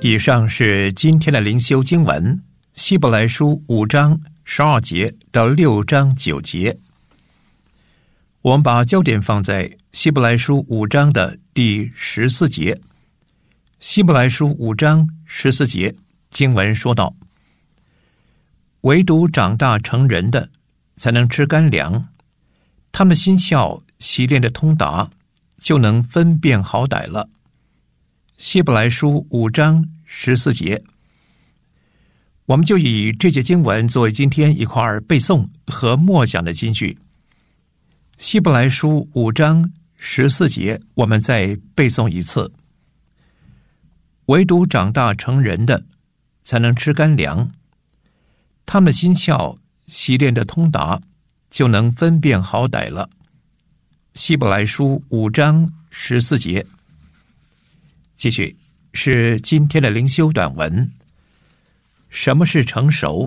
以上是今天的灵修经文，希伯来书5章12节到6章9节。我们把焦点放在希伯来书5章的第14节。希伯来书5章14节经文说道：唯独长大成人的才能吃干粮，他们的心窍习练的通达，就能分辨好歹了。希伯来书5章14节，我们就以这节经文作为今天一块儿背诵和默想的金句。希伯来书5章14节，我们再背诵一次：唯独长大成人的才能吃干粮，他们的心窍习练的通达，就能分辨好歹了。希伯来书5章14节。继续是今天的灵修短文。什么是成熟？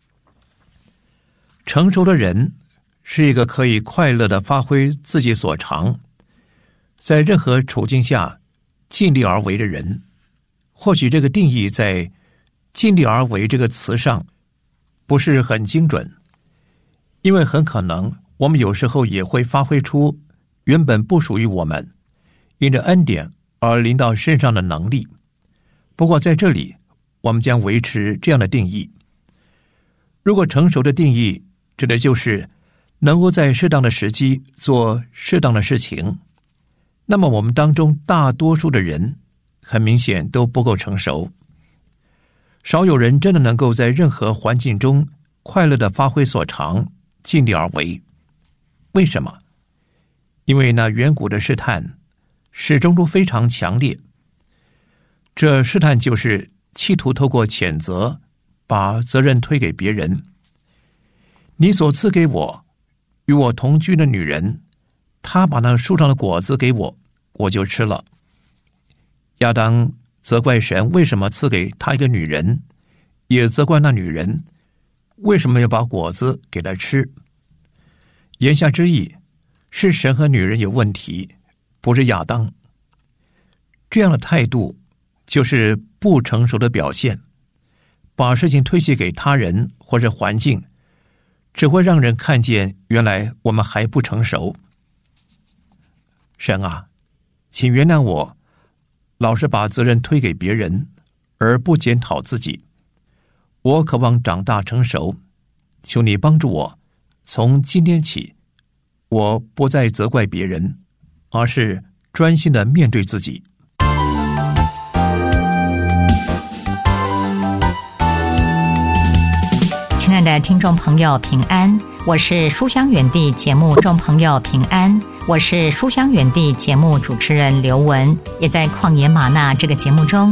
成熟的人是一个可以快乐地发挥自己所长，在任何处境下尽力而为的人。或许这个定义在尽力而为这个词上不是很精准，因为很可能我们有时候也会发挥出原本不属于我们因着恩典而临到身上的能力。不过在这里我们将维持这样的定义。如果成熟的定义指的就是能够在适当的时机做适当的事情，那么我们当中大多数的人很明显都不够成熟。少有人真的能够在任何环境中快乐地发挥所长，尽力而为。为什么？因为那远古的试探始终都非常强烈。这试探就是企图透过谴责把责任推给别人。你所赐给我与我同居的女人，她把那树上的果子给我，我就吃了。亚当责怪神为什么赐给他一个女人，也责怪那女人为什么要把果子给他吃。言下之意是神和女人有问题，不是亚当。这样的态度就是不成熟的表现，把事情推卸给他人或者环境，只会让人看见原来我们还不成熟。神啊，请原谅我老是把责任推给别人而不检讨自己。我渴望长大成熟，求你帮助我，从今天起我不再责怪别人，而是专心地面对自己。 亲爱的听众朋友平安，我是书香园地节目众朋友平安，我是书香园地节目主持人刘文，也在旷野吗哪这个节目中